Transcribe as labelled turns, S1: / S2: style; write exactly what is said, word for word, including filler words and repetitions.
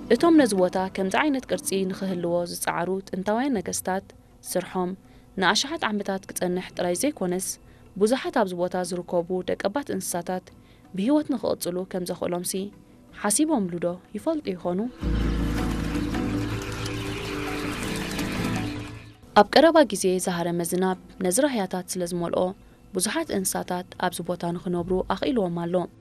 S1: እቶም ነዚ ቦታ ከምዚ ዓይነት ቅርጺ ንኽህልዎ ዝጸዓሩ ጥንታውያን ነገስታት ስርሖም ንኣሽሓት ዓመታት ክጸንሕ ጥራይ ዘይኮነስ ብዙሓት ኣብዚ ቦታ ዝርከቡ ደቀባት እንስሳታት ብህይወት ንኽቕጽሉ ከም ዘኽእሎምሲ ሓሲቦምሉ ዶ ይፈልጡ ይኾኑ? ኣብ ቀረባ ግዜ ዝሃረመ ዝናብ ነዚ ራህያታት ስለ ዝመልኦ ብዙሓት እንስሳታት ኣብዚ ቦታ ንኽነብሩ ኣኽኢልዎም ኣሎ።